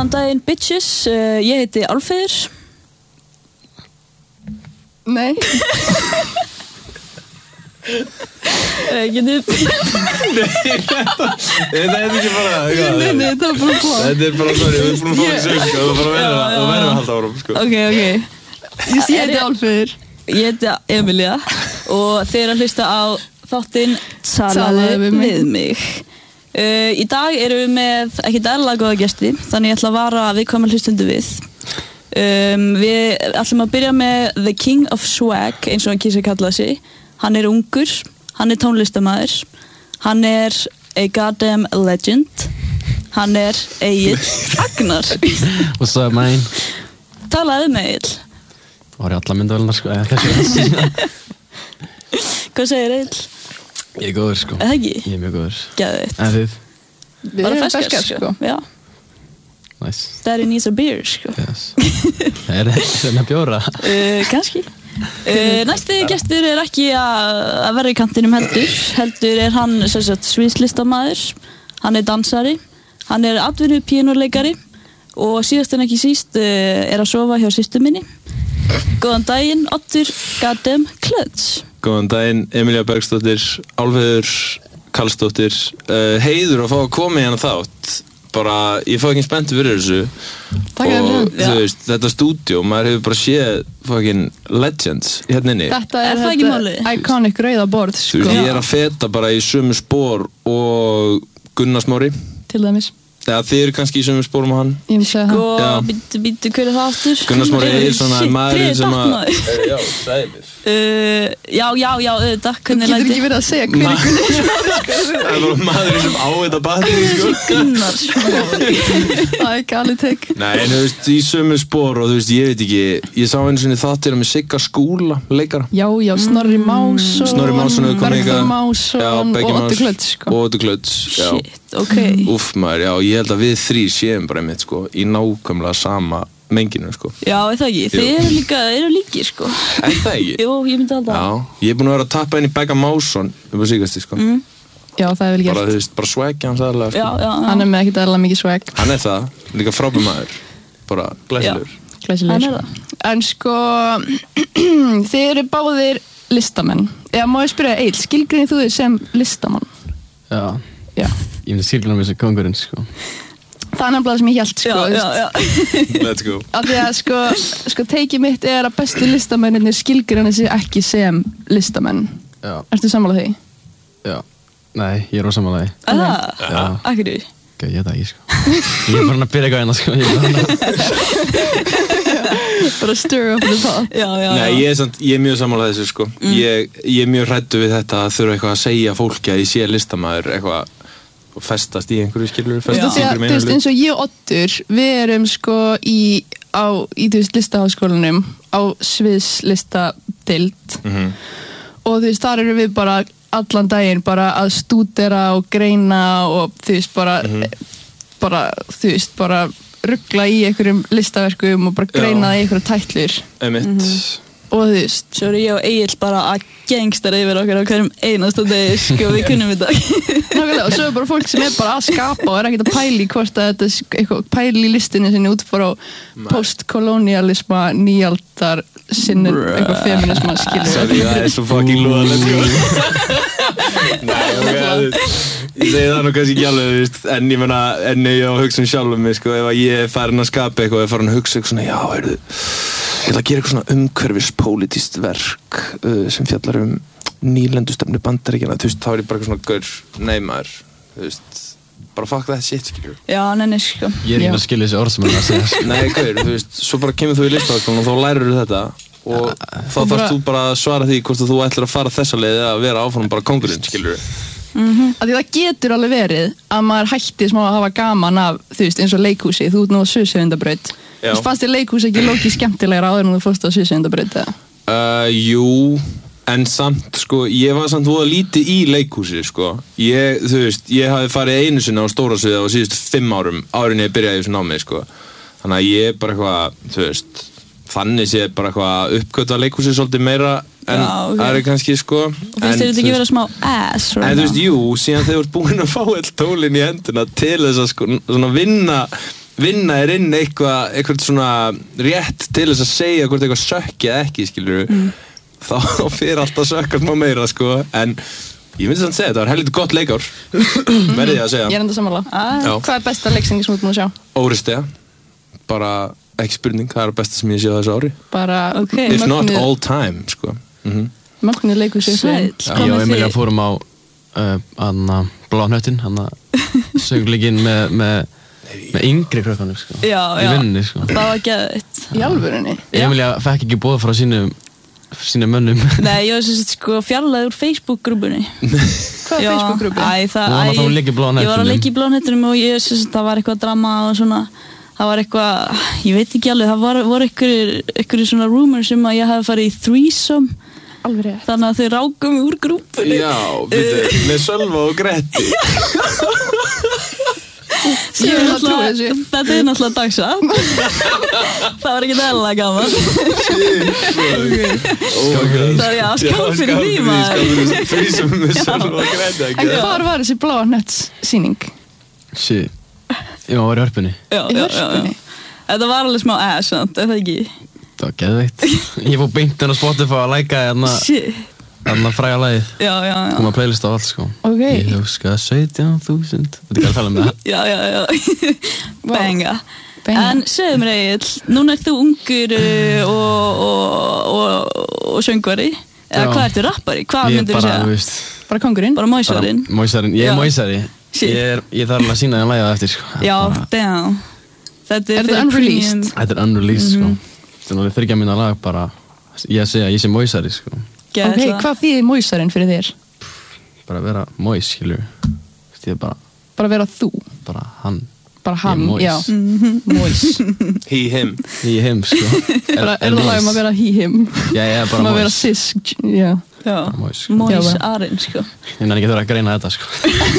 Góðan daginn, bitches. Ég heiti Álfheiður. Nei. Getur... Þetta er ekki bara... Nei, þetta var bara hvað. Þetta er bara, sorry, við erum búin að fá í sög, sko. Það verður að halda árum, sko. Ok. Ég heiti Álfheiður. Ég heiti Emilia og þið eru að hlusta á þáttinn Talaðu við mig. Í dag erum við með ekkert eðlilega góða gesti, þannig ég ætla að vara viðkvæma hlustendur við. Við ætlum að byrja með The King of Swag, eins og hann kýs að kalla sig. Hann er ungur, hann er tónlistarmaður, hann er a goddamn legend, hann er Egill Agnar. What's up, man? Talaðu mig, Egill. Það var í alla myndavélarnar, sko, eða kannski. Hvað segir Egill? Ég er góður, sko. Eða ekki? Ég er mjög góður. Geðveikt. En þið? Við erum ferskar, sko. Já. Nice. Daddy needs a beer, sko. Yes. Er það með bjóra? Kannski. Næsti gestur er ekki að vera í kantinum heldur er hann sviðslistamaður, hann er dansari, hann er atvinnu píanóleikari og síðast en ekki síst er að sofa hjá systur minni. Góðan daginn, Oddur Goddamn Klöds. Góðan daginn, Emilia Bergsdóttir, Álfheiður Karlsdóttir. Heiður að fá að koma í hana þátt. Bara, ég fá ekki spenntur fyrir þessu. Takk og fyrir. þú veist, þetta stúdíó, maður hefur bara séð fucking legends hérna inni. Þetta Er það ekki málið? iconic rauða borð, Þú sko. veist, ég er að feta bara í sömu spor og Gunnar Smári. Til dæmis. Eða þið eru kannski í sömu sporum á hann. Ég vil segja það. Já. Býttu hver er það aftur? Gunnar Smári er svona maðurinn sem að... Shit, Já, sælir. já, auðvitað, Þú hvernig getur læti? ekki verið að segja hver er Gunnar. Það er bara maðurinn sem á þetta bateri, sko. Gunnar Smári. Það er ekki alveg tek. Nei, en þú veist, í sömu spor og þú veist, ég veit ekki, ég sá einu sinni þáttir með Sigga Skúla, leikara. Já, Snorri Másson. Snorri Másson hefur komið Bergþór hingað. Másson Já, og Beggi Oddur Másson. Klöds, sko. Og Oddur Klöds, já. Shit, ok. Úff maður, já, ég held að við þrír séum bara einmitt, sko, í nákvæmlega sama menginu, sko. Já, er það ekki? Þið eru líkir, sko. Er það ekki? Jú, ég myndi alltaf. Já, ég er búinn að vera að tappa inn í Begga Másson upp á síkasti, sko. Já, það er vel Bara, gert. þú veist, bara swaggi hans aðalega, sko. Já. Hann er með ekkert eðlilega mikið swag. Hann er það, líka frábær maður. Bara glæsilegur. Glæsilegur. Hann er En sko, þið eru báðir listamenn. Eða má ég spyrja Egill, skilgreinir þú þig sem listamann? Já. Já. Ég myndi skilgrina mig sem kongurinn, sko. Það er nefnilega sem ég hélt, sko. Já. Let's go. Af því að sko teikið mitt er að bestu listamennir skilgreina sig ekki sem listamenn. Já. Ertu sammála því? Já. Nei, ég er á samanlagi. Það? Akkur í? Ok, ég veit það ekki, sko. Ég er bara að byrja eitthvað hérna, sko. Ég er Bara stir up the pot. Já. Nei, ég er mjög sammála þessu, sko. Ég er mjög hræddur við þetta að þurfa eitthvað að segja fólki að ég sé listamaður eitthvað og festast í einhverju skilur, festast í Þú einhverju veist, eins og ég og Oddur, við erum sko í þú veist, listaháskólanum á sviðslistadeild og þú veist, þar erum við bara allan daginn bara að stúdera og greina og þú veist, þú veist, bara rugla í einhverjum listaverkum og bara greina það í einhverju tætlur Einmitt. og þú veist, Svo eru ég og Egill bara að gangstara yfir okkar á hverjum einasta degi, sko, við kunnum þetta. nákvæmlega, og svo er bara fólk sem er bara að skapa og er ekkert að pæli hvort að þetta er eitthvað pæli í listinni sinni út frá postkolonialisma, nýaldar sinnir, eitthvað feminisma skilur Sorry, það er svo fucking lúðalegt, sko. Nei, ok, ég segi það nú kannski ekki alveg, þú veist, en ég meina, en ég á að hugsa sjálfum mig, sko, ef að ég er farin að skapa eitthvað, ef farin að hugsa eitthvað svona, já, heyrðu, ég ætla að gera eitthvað svona umhverfispólitískt verk sem fjallar nýlendustefnu Bandaríkjanna, þú veist, þá er ég bara eitthvað svona gaur, nei maður, þú veist, bara fuck that shit, skilur. Já, nenni, sko. Ég er ekki að skilja þessi orð sem hann að segja, sko. Nei, gaur, þú veist, svo bara kemur þú í listaháskólann og þá lærir þú þetta og þá þarfst þú bara að svara því hvort þú ætlar að fara þessa leið eða að vera áfram bara kóngurinn, skilur. Af því það getur alveg verið að maður hætti smá að hafa gaman af, þú veist, eins og leikhúsi, þú ert nú á Suðurseyndabraut. Þú veist, fannst þér leikhúsi ekki lókið skemmtilegra áður en þú fórst á Suðurseyndabraut, eða? Jú, en samt, sko, ég var samt voða lítið í leikhúsi, sko. Þú veist, ég hafði farið einu sinni á stóra sviði á síðustu 5 árum, árin ég byrjaði í þessu námi, sko. Þannig að ég er bara eitthvað, þú veist, þannig sé bara eitthvað uppgötva leikhúsi svolítið meira en það er kannski, sko. Og finnst þér þetta ekki vera smá ass, right now? En þú veist, jú, síðan þegar þú ert búin að fá all tólin í hendina til þess að, sko, svona vinna vinna inn eitthvað svona rétt til þess að segja hvort eitthvað sökki eða ekki, skilurðu, þá fyrir alltaf sökkast má meira, sko, en ég myndi samt segja þetta var helviti gott leikár, verði ég að segja. Ég enda sammála. Hvað besta leiksýning sem þú ert búin að sjá? Óristea, bara ekki spurning, það besta sem ég sé á þessu ári. Bara, if not all time, sko. Mögnuð leikhúsi. Ég og Emilía fórum á Bláa hnöttinn, söngleikinn með yngri krökkunum, sko. Já. Í vinnunni, sko. Það var geðveikt. Í alvörunni? Emilía fekk ekki boð frá sínum mönnum. Nei, ég var sko fjarlæði úr Facebook-grúpunni. Hvað Facebook-grúpunni? Ég var að leika í Bláa hnöttinum og það var eitthvað drama og svona, það var eitthvað, ég veit ekki alveg, það voru einhverjir svona rumors að ég hafi farið í threesome. Alveg rétt. Þannig að þau ráku mig úr grúpunni. Já, með Sölva og Gretti. Þetta náttúrulega dagsatt. Það var ekki eðlilega gaman. Skál fyrir því, maður. Threesome með Sölva og Gretti. En hvar var þessi Bláa hnötts-sýning? Shit. Já, það var í Hörpunni. Í Hörpunni? Þetta var alveg smá ass, er það ekki? Það var geðveikt. Ég fór beint á Spotify að læka þarna fræga lagið. Já. Kom að playlista á allt, sko. Ok. Ég huska 17.000. Þetta er ekki að tala það. Já. Benga. En segðu mér Egill, núna ert þú ungur og söngvari. Eða hvað ertu, rappari? Hvað myndir þú segja? Ég veist. Bara kongurinn? Bara móisarinn? Móisarinn. Ég er móisari. Ég þarf alveg að sína þér lagið eftir, sko. Já, damn. Þetta er unreleased? Þetta er unreleased, sko. Þetta er náttúrulega 3 mínútna lag, bara ég sé móisari, sko. Ok, hvað þýðir móisarinn fyrir þér? Bara vera móis, skilur. Ég er bara vera þú? Bara hann. Bara hann, já. Móis. He, him. He, him, sko. Er það lag að vera he, him? Já, bara móis. Að vera cis, já. Móisarinn, sko. Ég næði ekki þurfa að greina þetta, sko.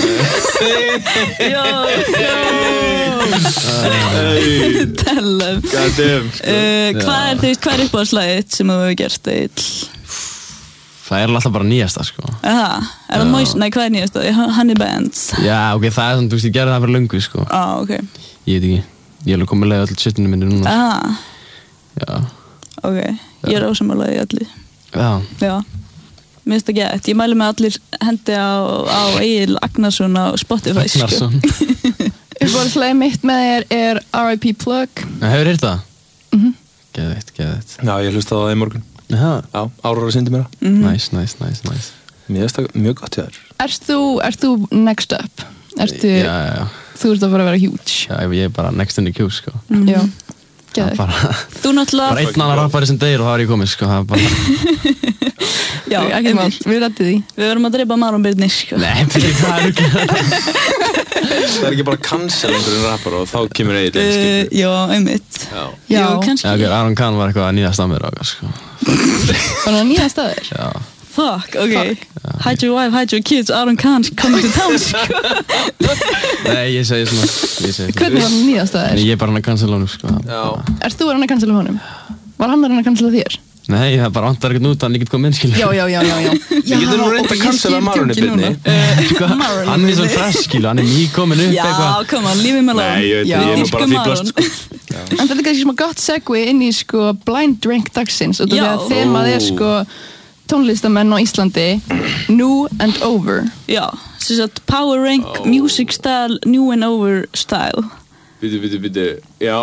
Tellum. Hvað er uppáhaldslagið sem þú hefur gert, Egill? Það er alltaf bara nýjasta, sko. Er það Móis? Nei, hvað er nýjasta? Honey Bands? Já, ok, það er svona, þú veist, ég gerði það fyrir löngu, sko. Ok. Ég veit ekki. Ég hef komið að leiða öll shitinu minni núna. Já. Ok, ég er ósammálaði í öllu. Já. Mér finnst það gett. Ég mæli með allir hendi á Egill Agnarsson á Spotify. Agnarsson. Uppáhaldslagið mitt með þér er R.I.P. Plug. Hefur heyrt það? Geðveikt. Já, ég hlustaði á það í morgun. Já, Áróra sýndi mér það. Nice. Mér finnst það mjög gott hjá þér. Ert þú next up? Já. Þú ert að fara að vera huge. Já, ég er bara next in the queue, sko. Já. Þú náttúrulega... Bara einn annar rappari sem deyr og það er ég komið, sko. Það er bara... Já, ekki mál. Við rættum því. Við verum að dreipa Maron Byrni, sko. Nei, það er ekki Það er ekki bara cancel einhverjum rappar og þá kemur Egill inn, skilur. Já, einmitt. Já. Kannski. Já, Aron Kahn var eitthvað að nýja stammir á okkar, sko. Var það nýja staðir? Já. Fuck, ok. Hide your wife, hide your kids, Aron Kahn's coming to town, sko. Nei, ég segi svona. Hvernig var það nýja staðir? Ég er bara hann að cancela honum, sko. Já. Erst þú að hann að cancela honum? Var hann að hann að cancela þér? Nei, það bara vantar ekkert út að hann ekki komið inn, skilur. Já. Ég getur nú reynd að cancela Maroni Byrni. Hann er svo fresh, skilur, hann er nýkomin upp eitthvað. Já, come on, lífið með Nei, ég er nú bara fíblast, sko. En þetta er kannski smá gott segue inn í, sko, blind drink dagsins. Og það er þemað sko, tónlistamenn á Íslandi, new and over. Já, þess að power rank, music style, new and over style. Bíddu, já,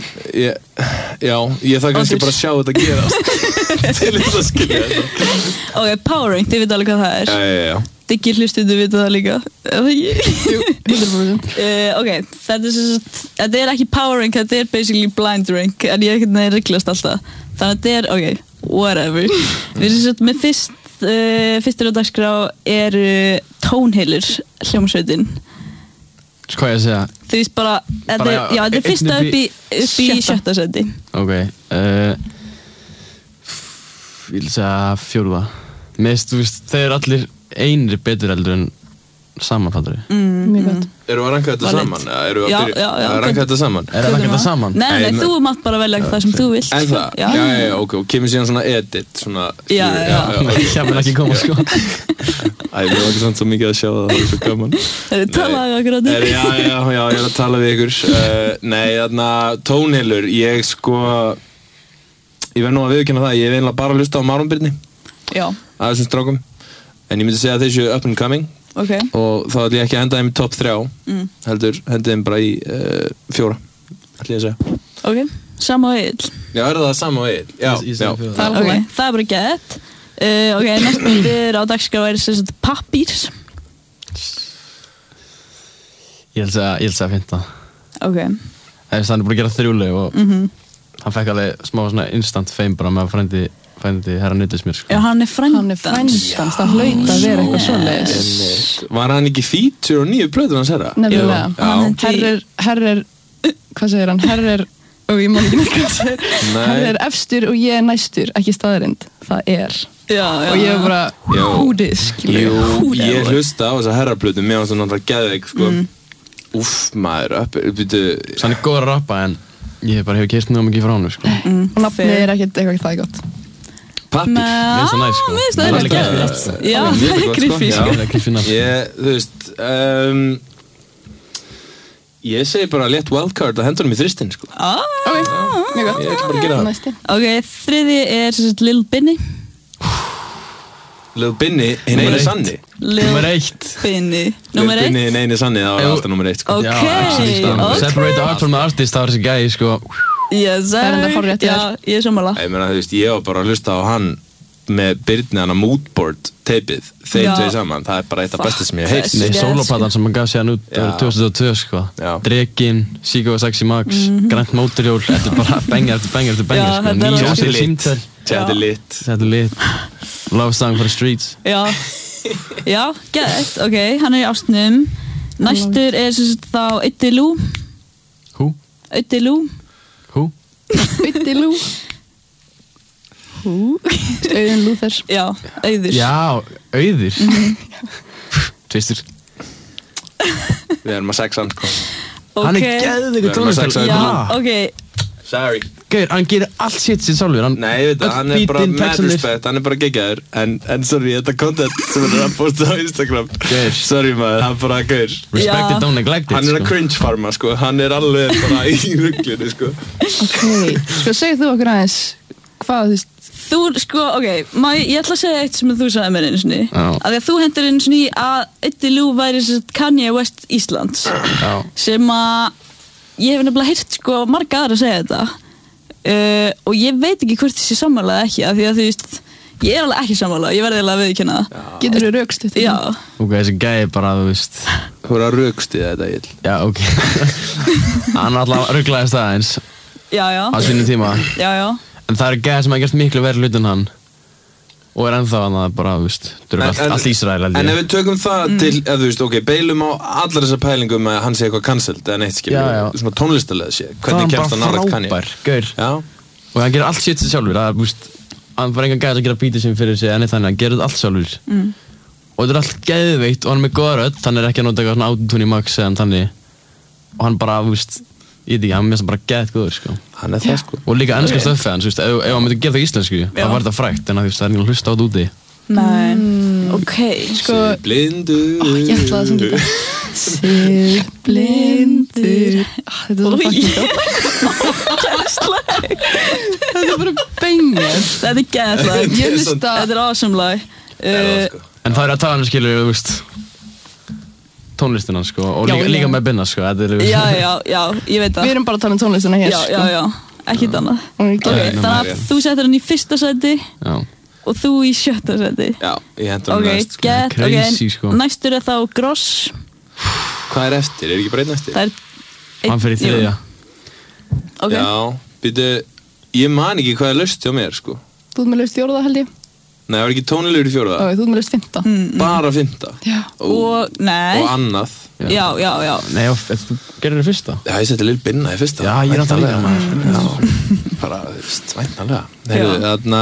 ég þarf kannski bara að sjá þetta gerast til þess að skilja þetta. Ok, power rank, þið veit alveg hvað það er. Já. Diggi hlustuðu vita það líka, eða ekki? Jú, 100%. Ok, þetta er ekki power rank, þetta er basically blind rank, en ég reglast alltaf. Þannig að þetta er, ok, whatever. Við sem sagt með fyrstur á dagskrá eru Tónheilur, hljómsveitin. Hvað ég að segja? Þú veist bara, þetta er fyrsta upp í sjötta seti. Ok, ég vil segja 4. Mest, þú veist, þeir eru allir einir betur heldur en samanfattari. Mjög gott. Eru að ranka þetta saman? Já. Að ranka þetta saman? Er að ranka þetta saman? Nei, þú mátt bara velja það sem þú vilt. En það? Já, ok, og kemur síðan svona edit, svona... Já. Ég vil ekki koma, sko. Æ, mér var ekki samt svo mikið að sjá það svo gaman. Talaðu okkur á því. Já, ég er að tala við ykkur. Nei, þarna, tónheilur, ég verð nú að viðurkenna það, ég hef eiginlega bara hlustað á Maron Birni. Já. Af þessum strákum. En ég myndi segja að þeir séu up and coming. Ok. Og þá ætlum ég ekki að henda þeim í top 3, heldur hendi þeim bara í 4, ætlum ég að segja. Ok, Sam og Egill. Já, það Sam og Egill? Já. Ok, það er bara gett. Ok, næst myndir á dagskrá sem sagt pappírs. Ég held að finna það. Ok. Hann er búin að gera 3 lög og hann fekk alveg smá svona instant fame bara með að frændi herra Nuttismér, sko. Já, hann er frændans, það hlaut að vera eitthvað svoleiðis. Var hann ekki feature og nýju plötur hans herra? Nefnilega. Herrer, hvað segir hann? Herrer, og ég má ekki neitt hvað segir. Herrer efstur og ég næstur, ekki staðarind. Það er. Já. Og ég bara, húdið, skilur. Jú, ég hlusta á þessa herraplötu, mér var svona náttúrulega geðveik, sko. Úff, maður, Hann er góð að rappa, en ég bara hefur keyrt mjög mikið frá hann, sko. Og nafnið er ekkert eitthvað það gott. Pappír? Mér finnst það næs, sko. Mér finnst það næst. Já, Griffi, sko. Þú veist, ég segi bara létt wildcard að henda honum í þristinn, sko. Ok, mjög gott. Ég ætla bara að gera það. Ok, þriði er sem sagt Lil Binni. Lil Binni, hinn eini sanni. Nummer 1. Binni. Lil Binni, hinn eini sanni, það var alltaf nummer 1, sko. Ok. Separate art from the artist, það var þessi gæi, sko. Yes, það er enda hárrétt hjá þér. Já, ég er sammála. Ég meina, þú veist, ég var bara að hlusta á hann með Birni, hana moodboard teipið, þeir tveir saman, það er bara eitt af besta sem ég hef heilt. Nei, sólóplatan sem hann gaf sér út 2002, sko. Drekinn, Psycho og Sexy Max, Grænt mótorhjól, þetta er bara banger eftir banger eftir banger, sko. Þetta er símtöl. Þetta er lit. Love song for the streets. Já, gett, ok, hann er í ástnum. Næstur er sem sagt þá Öddi Lú. Who? Öddi Lú. Who? Öddi Lú. Auðun Lúþer. Já, Auður. Já, Auður. Tvistur. Við erum að sexa hann, sko. Hann er geðveikur tónlistar. Já, ok. Sorry. Gauður, hann gerir allt sitt sér sjálfur. Nei, ég veit það, hann er bara mad respect, hann er bara geggjaður. En sorry, þetta content sem hann er að posta á Instagram. Sorry maður, hann bara gaur. Respect it, don't neglect it. Hann er að cringe farma, sko. Hann er alveg bara í ruglinu, sko. Ok, sko segð þú okkur aðeins, hvað þú veist? Þú, sko, ok, ég ætla að segja eitt sem þú sagði mér einu sinni. Af því að þú hendur einu sinni að Öddi Lú væri Kanye West Íslands. Sem að ég hef nefnilega heyrt, sko, marga aðra að segja þetta. Og ég veit ekki hvort þessi sammála eða ekki, af því að þú veist, ég er alveg ekki sammála, ég verði alveg að viðurkenna það. Getur þú rökstutt? Já. Ok, þessi gæi bara, þú veist. Þú er að rökstuða þetta, Egill. Já, ok. Hann alltaf rugglaðist aðeins. Já. Á sínum tíma. Já. En það er gæi sem hafa gert miklu verið hlut en hann. Og er ennþá hann að bara, þú veist, allt Ísrael held ég. En ef við tökum það til, ef þú veist, ok, beilum á allar þessar pælingum að hann sé eitthvað cancelled eða neitt, skilur, svona tónlistalega sé, hvernig kemst hann nálægt Kanye? Það er bara frábær, gaur. Og hann gerir allt sitt sjálfur, það er, þú veist, hann var engan gæði að gera bítið sem fyrir sig en eitt þannig, hann gerir allt sjálfur. Og þetta er allt geðveikt og hann er með góða rödd, hann er ekki að nota eitthvað svona autotune í max eða þannig. Og hann bara, þú veist, ég veit ekki, hann er mest bara geðt góður, sko. Hann er það, sko. Og líka ennska stöfið hans, þú veist, ef hann myndi gera það íslensku, þá var þetta frægt, en þú veist, það er ekki að hlusta á þetta úti. Nei, ok, sko. Blindur. Ég ætlaði að syngja þetta. Sig blindur. Þetta er svo fucking gott. Þetta er bara banger. Þetta er geðlag. Þetta er awesome lag. En það er að tala hann, skilur, þú veist, tónlistina, sko, og líka með Binna, sko. Já, ég veit það. Við erum bara að tala um tónlistina hér, sko. Já, ekkert annað. Ok, þannig að þú setur hann í fyrsta sæti og þú í sjötta sæti. Já, ég hendur hann næst, sko. Crazy, sko. Næstur er þá Gross. Hvað er eftir? Er ekki bara einn eftir? Það er hann fyrir þriðja. Ok. Já, býtu, ég man ekki hvað er laust hjá mér, sko. Þú ert með laust fjóraða, held ég. Nei, það var ekki tónilegur í fjóraða. Þú ert með laust fymta. Bara fymta? Já. Og, nei. Og annað. Já. Nei, þú gerir það fyrsta? Já, ég seti Lil Binna í fyrsta. Já, ég er alltaf líka, maður. Já, bara, þú veist, væntanlega. Heyrðu, þarna,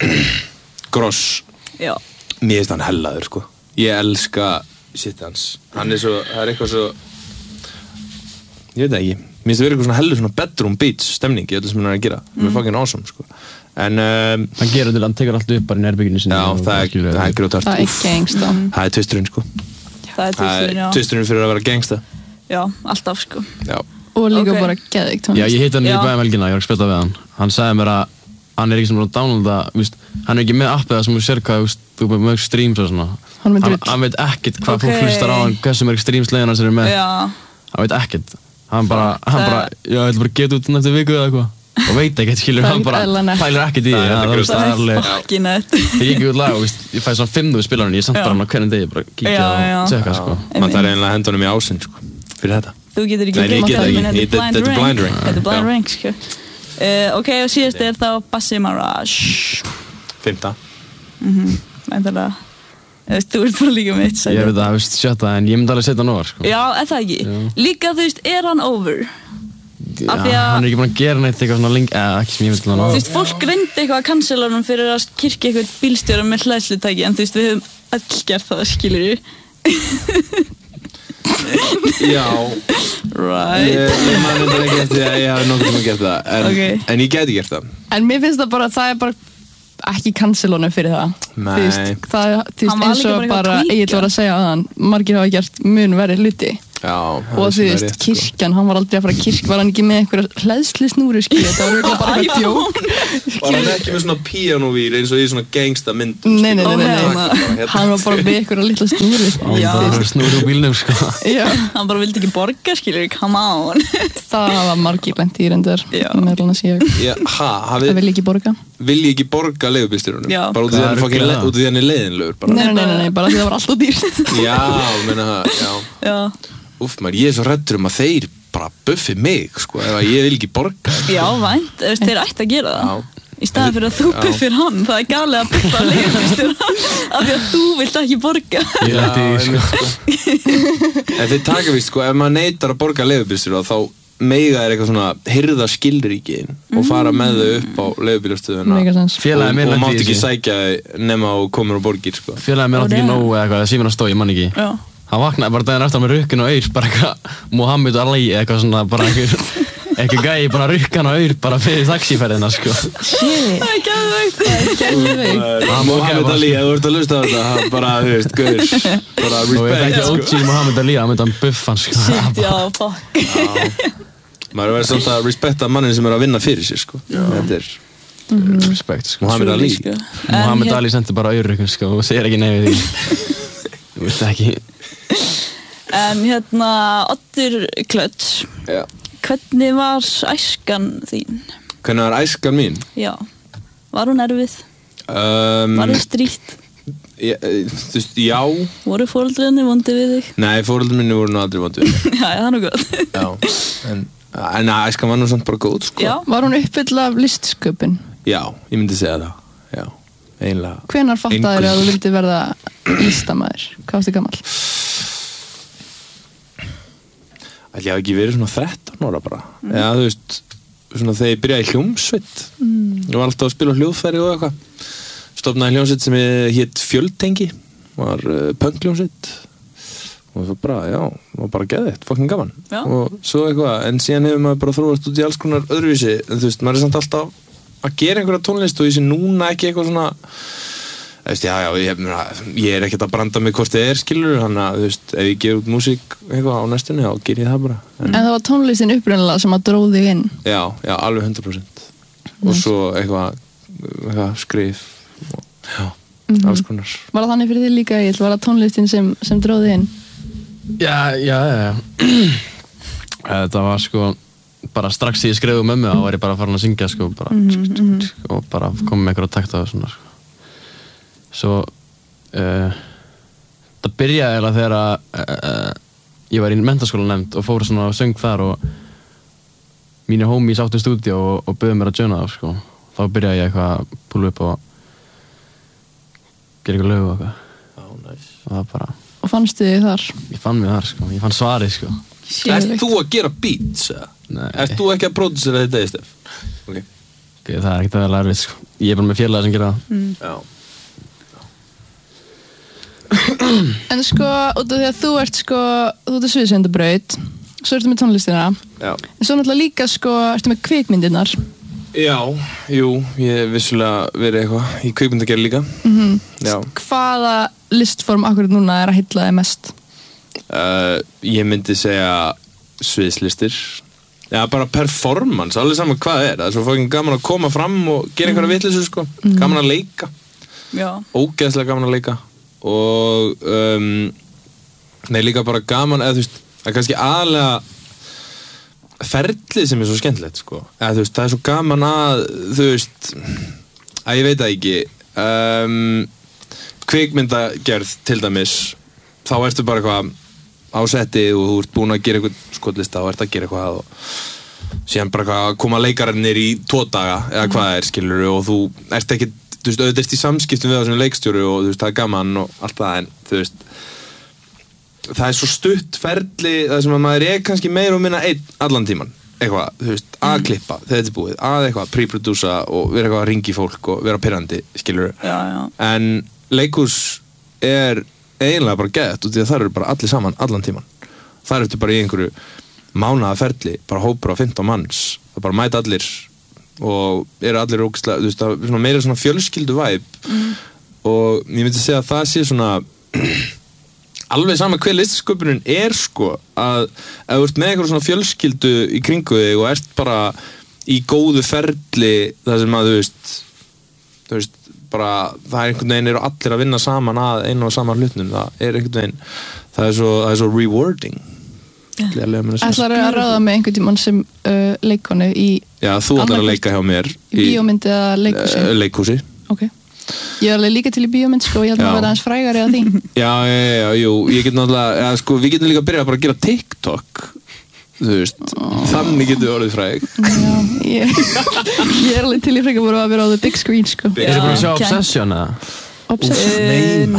Gross. Já. Mér finnst hann hellaður, sko. Ég elska shit hans. Hann er svo, það er eitthvað svo, ég veit það ekki, Mér finnst það verið eitthvað svona heldur svona bedroom beats stemning í öllu sem hann er að gera. Það er fucking awesome, sko. En hann gerur til, hann tekur allt upp bara í nærbygginu sinni. Já, það er grjótart. Það er gangsta. Það er twisturinn, sko. Það er twisturinn, já. Twisturinn fyrir að vera gangsta. Já, alltaf, sko. Já. Og líka bara geðveikt tónlist. Já, ég hitt hann í bæðum helgina, ég var að spila við hann. Hann sagði mér að hann er ekki sem að downloada, hann er ekki með appið það sem þú sér hvað, þú er með streams og svona. Hann veit ekkert hvað fólk hlustar á hann, hversu mörg streamsleiðunar sem er með. Hann veit ekkert. Hann bara, já, ég ætla bara að geta út næstu viku eða eitthvað. Og veit ekkert, skilur, hann bara pælir ekkert í því. Það er fucking nett. Ég gikk út lag og ég fæði svona 5 spilarinn, ég er samt bara hann á hvernig degi, bara kíkja og tjekka, sko. Man þarf eiginlega að henda honum í ásinn, sko, fyrir þetta. Þú getur ekki Þetta er blind ring. Þetta er blind ring, sko. Ok, og síðast er þá Bassi Mirage. 5. Væntanlega. Þú ert bara líka mitt. Ég veit það, sjötta, en ég myndi alveg setja hann over, sko. Já, það ekki. Líka, þú veist, er hann over? Já, hann er ekki búin að gera neitt eitthvað svona lengi, ekki sem ég vil hann á. Þú veist, fólk reyndi eitthvað að cancela hann fyrir að kirkja eitthvað bílstjóra með hlæðslutæki, en þú veist, við höfum öll gert það, skilur Já. Right. Ég man þetta ekki eftir því að ég hafi nokkuð sem að gera það, en ég geti gert það. En mér finnst það er bara ekki cancelonu fyrir það. Nei. Þú veist, eins og bara Egill var að segja að hann, margir hafa gert mun verri hluti. Já, og þú veist, kirkjan, hann var aldrei að fara að kirkja, var hann ekki með einhverja hleðslisnúru, skilja, það var eitthvað bara eitthvað djók. Var hann ekki með svona píanóvír eins og í svona gangsta myndum? Nei, hann var bara með einhverja litla snúru. Já. Snúru úr bílnum, sko. Já. Hann bara vildi ekki borga, skilja, come on. Það var margir lent í reyndar, meðal annars ég. Það vil ekki borga. Vil ég ekki borga leigubílstjórunum? Já. Bara út af því hann er leiðinlegur? Nei, bara því það var alltaf dýrt. Já, meina það, já. Úff maður, ég er svo hræddur að þeir bara buffi mig, sko, ef ég vil ekki borga. Já, vænt, þeir ætti að gera það. Í staðan fyrir að þú buffir hann, það er galið að buffa leigubílstjóra af því að þú vilt ekki borga. Já, sko. En þeir taka víst, sko, ef maður neitar að borga leigubílstjóra þá mega er eitthvað svona hirða skilríkin og fara með þau upp á leigubílastöðuna og mátt ekki sækja nema og komur og borgir, sko. Félagið mér átti ekki nógu eða eitthvað, síminn á stóð, ég man ekki. Já. Hann vaknaði bara daginn eftir með rukkin og auð, bara eitthvað Muhammed Ali eitthvað svona, bara eitthvað gæi bara rukkan og auð bara fyrir taxíferðina, sko. Shit. Það er geðveikt. Muhammed Ali, ef þú ert að hlusta á þetta, bara, þú veist, guður, bara respect, sko. Og ég þekki OG Muhammed Ali, hann myndi hann buffan, sko. Shit, já, fuck. Maður verður svolítið að respekta mannin sem er að vinna fyrir sér, sko. Þetta er respekt, sko. Muhammed Ali. Muhammed Ali sendi bara auðrukun, sko, og segir ekki nei við því. Þú veist ekki. Oddur Klöts. Já. Hvernig var æskan þín? Hvernig var æskan mín? Já. Var hún erfið? Var hún strítt? Þú veist, já. Voru foreldrarnir vondi við þig? Nei, foreldrar minni voru nú aldrei vondi við mig. Já, það er nú gott. Já, en æskan var nú samt bara góð, sko. Já. Var hún uppfull af listsköpun? Já, ég myndi segja það. Já, eiginlega. Hvenær fattaðir að þú vildi verða listamaður? Hvað varstu gamall? Ég hef ekki verið svona 13 ára bara. Já, þú veist, svona þegar ég byrjaði í hljómsveit. Ég var alltaf að spila hljóðfæri og eitthvað. Stofnaði hljómsveit sem hét Fjöldtengi. Var punk-hljómsveit. Og það var bara, já, var bara geðveikt, fucking gaman. Já. Og svo eitthvað, en síðan hefur maður bara þróast út í alls konar öðruvísi. En þú veist, maður er samt alltaf að gera einhverja tónlist og ég sé núna ekki eitthvað svona, þú veist, já, ég er ekkert að branda mig hvort þið skilur, þannig að, þú veist, ef ég ger út músík eitthvað á næstunni, þá ger ég það bara. En það var tónlistin upprunalega sem að dróð þig inn? Já, alveg 100%. Og svo eitthvað skrif, og, já, alls konar. Var það þannig fyrir þig líka, Egill? Var það tónlistin sem dróð þig inn? Já. Þetta var, sko, bara strax því ég skreið mömmu, þá var ég bara farin að syngja, sko, bara, og bara komið með einhverja takta og svona, sko. Svo það byrjaði eiginlega þegar ég var í menntaskólanefnd og fór svona og söng þar og mínir homies áttu stúdíó og bauðu mér að joina það, sko. Þá byrjaði ég eitthvað að púla upp og gera eitthvað lög og eitthvað. Já, næs. Og það bara... Og fannstu þig þar? Ég fann mig þar, sko. Ég fann svarið, sko. Ert þú að gera beats, eða? Nei. Ert þú ekki að producera þetta, Stef? Ok, það er ekkert að vera erfitt, sko. Ég er bara með félaga sem gera það. Já. En sko, út af því að þú ert sviðsöndabraut svo ertu með tónlistina. Já. En svo náttúrulega líka sko, ertu með kvikmyndirnar. Já, jú, ég hef vissulega verið eitthvað í kvikmyndagerð líka. Já. Hvaða listform akkurat núna er að hylla þig mest? Ég myndi segja sviðslistir. Já, bara performance, alveg saman hvað það er. Það er svo fucking gaman að koma fram og gera einhverja vitleysu, sko. Gaman að leika. Já. Ógeðslega gaman að leika. Og, líka bara gaman, eða þú veist, það er kannski aðlega ferlið sem er svo skemmtilegt, sko. Eða þú veist, það er svo gaman að, þú veist, að ég veit það ekki, kvikmyndagerð til dæmis, þá ertu bara eitthvað á setti og þú ert búin að gera eitthvað skotlista og ert að gera eitthvað og síðan bara koma leikararnir í 2 daga eða hvað það er, skilur, og þú ert ekki, þú veist, auðvitað ert í samskiptum við það sem leikstjóri og þú veist, það er gaman og allt það, en þú veist, það er svo stutt ferli það sem að maður er kannski meira og minna einn allan tíman, eitthvað, þú veist, að klippa þegar þetta er búið, að eitthvað, pre-produsa og vera eitthvað að ringi fólk og vera pirrandi, skilur, en leikhús er eiginlega bara gett og því að það eru bara allir saman allan tíman. Það eru bara í einhverju mánaðaferli, bara hópur á 15 manns. Það bara mæta allir og eru allir ógeðslega, þú veist, það er svona meira svona fjölskyldu vibe og ég myndi segja að það sé svona alveg sama hver listsköpunin er, sko, að ef þú ert með einhverju svona fjölskyldu í kringu þig og ert bara í góðu ferli þar sem að þú veist bara, það er einhvern veginn eru allir að vinna saman að einu og saman hlutnum, það er einhvern veginn það er svo rewarding. Ætlarðu að ráða með einhvern tímann sem leikkonu í Já, þú ætlar að leika hjá mér í bíómynd eða leikhúsi? Leikhúsi. Ok. Ég er alveg líka til í bíómynd, sko, ég held að vera aðeins frægari að því. Já, jú, ég get náttúrulega, sko, við getum líka að byrja bara að gera TikTok, þú veist, þannig getum við orðið fræg. Já, ég er alveg til í frekar bara að vera á the big screen, sko. Er þið búin að sjá Obsession, eða? Obsession?